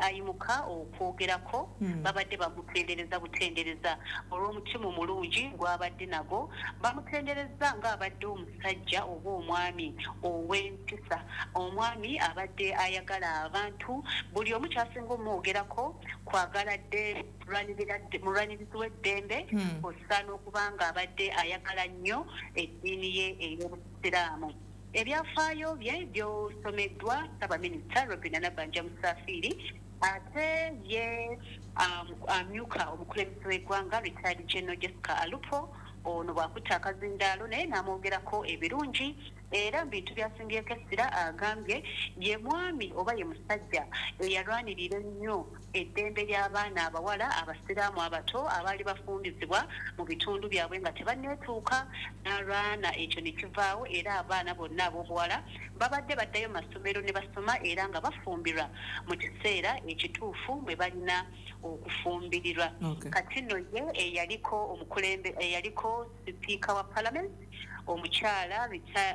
ayimuka okwogerako babadde bamutendereza butendereza olw'omutima omulungi gw'abadde nago bamutendereza ng'abadde omusajja oba omwami ow'empisa omwami abadde ayagala abantu buli omu kyasinga omwogerako kwagala dde mulwanirizi w'eddembe ossa n'okuba ng'abadde ayagala nnyo eddiini ye ey'obusiraamu. Ebyafaayo bye byosomeddwa Ssaabaminisita Robinah Nabbanja Musafiri ate ye amyuka omukulembeze w'eggwanga retired General Jessica Alupo ono bw'akutta akazindaalo naye n'amwogerako ebirungi era mu bintu byasingyeko essira agambye ye mwami oba ye musajja eyalwanirira ennyo eddembe ly'abaana abawala abasiraamu abato abaali bafumbizibwa mu bitundu byabwe nga tebanneetuuka n'alwana ekyo ne kivaawo era abaana bonna ab'obuwala babadde baddayo mu masomero ne basoma era nga bafumbirwa mu kiseera ekituufu mwe balina okufumbirirwa. Kati nno ye eyaliko sipiika wa palamenti omukyala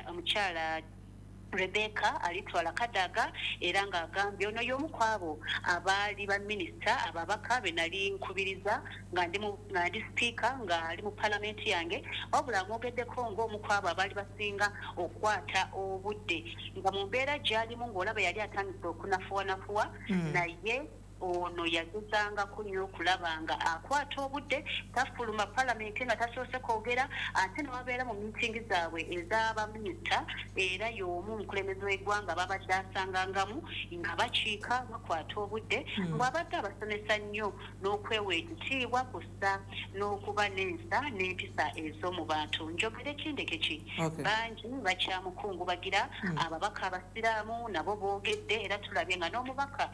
Rebecca alitwala Kadaga era ng'agambye ono y'omu kwabo abaali baminisita ababaka be nali nkubiriza nga ndi sipiika ng'ali mu palamenti yange wabula amwogeddeko ng'omu kwabo abaali basinga okwata obudde nga mu mbeera gy'alimu ng'olaba yali atandise okunafuwanafuwa naye ono yagezangako nnyo okulaba nga akwata obudde tafuluma palamenti nga tasoose kwogera ate newabeera mu miitingi zaabwe ez'abaminisita era y'omu omukulembeze w'eggwanga babadde asangangamu nga bakiika bakwata obudde ng'abadde abasomesa nnyo n'okwewa ekitiibwa kussa n'okuba n'ensa n'empisa ez'omu bantu. Njogere kindeke ki bangi bakyamukungubagira ababaka abasiraamu nabo boogedde era tulabye nga n'omubaka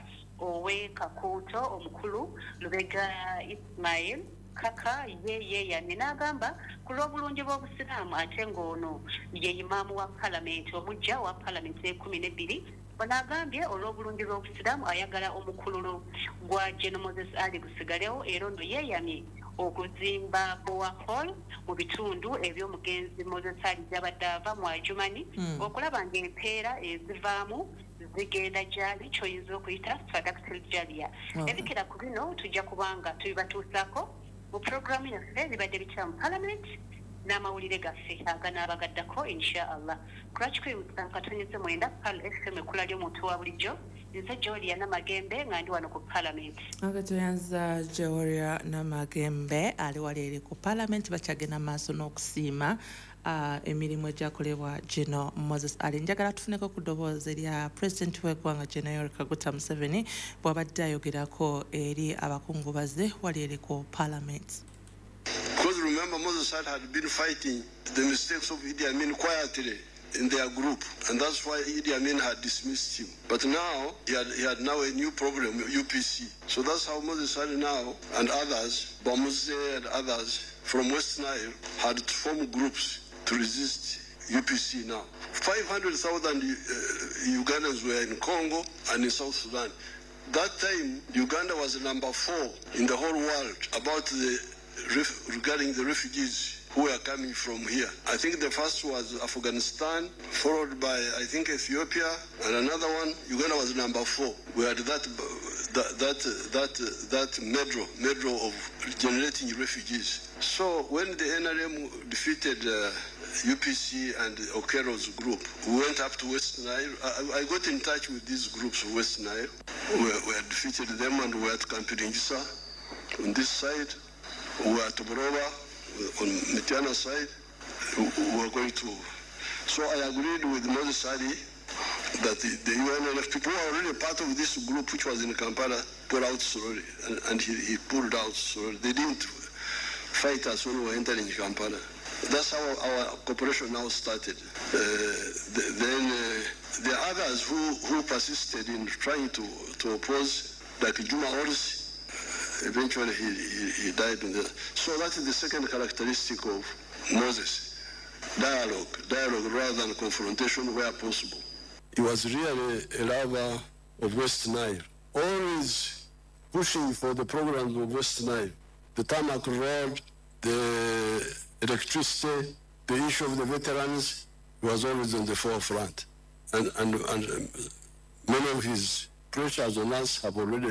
ow'Kakuuto omukulu Lubega Ismail Kaka yeeyamye n'agamba ku lw'obulungi bw'obusiraamu ate ng'ono ye imaamu wa palamenti omujja wa palamenti e12 ono agambye olw'obulungi bw'obusiraamu ayagala omukululo gwa General Moses Ali gusigalewo era ono yeeyamye okuzimba Boa Hall mu bitundu eby'omugenzi Moses Ali gy'abadde ava mu Ajumani okulaba ng'empeera ezivaamu zigenda gyali kyoyinza okuyita Sadaqatul Jariya. Ebikira ku bino tujja kubanga tubibatuusaako mu programu yaffe bibadde bikira mu palamenti n'amawulire gaffe aganaabaгаddako inshallah. Kulakikwiwusa nkatonyeze mwenda Pal FM ekkula ly'omuntu wa bulijjo nze Jolia Namagembe nga ndi wano ku palamenti. Tuyanza Jolia Namagembe ali wali eri ku palamenti bakyagenda maaso n'okusiima emirimu egyakolebwa General Moses Ali. Njagala tufuneko ku ddoboozi lya Pulezidenti w'eggwanga General Yoweri Kaguta Museveni bw'abadde ayogerako eri abakungubaze wali eri ku palamenti. Because remember, Moses Ali had been fighting the mistakes of Idi Amin quietly in their group, and that's why Idi Amin had dismissed him. But now he had now a new problem, UPC. So that's how Moses Ali now and others, Bamuse and others from West Nile, had to form groups to resist UPC now. 500,000 Ugandans were in Congo and in South Sudan. That time, Uganda was number 4 in the whole world regarding the refugees who were coming from here. I think the first was Afghanistan, followed by, I think, Ethiopia, and another one. Uganda was number 4. We had that medro of generating refugees. So when the NRM defeated UPC and Okero's group, we went up to West Nile. I got in touch with these groups of West Nile. We had defeated them, and we were at Kampiringisa on this side. We were at Toboroba on Mitiana side. We were going to. So I agreed with Moses Ali that the UNLF people who were already part of this group, which was in Kampala, pulled out slowly, and he pulled out slowly. They didn't fight us when we were entering Kampala. That's how our cooperation now started. Then the others who persisted in trying to oppose, like Juma Orsi, eventually he died. So that is the second characteristic of Moses. Dialogue rather than confrontation where possible. He was really a lover of West Nile, always pushing for the programs of West Nile, the tarmac road, the electricity, the issue of the veterans. He was always on the forefront. And many of his pressures on us have already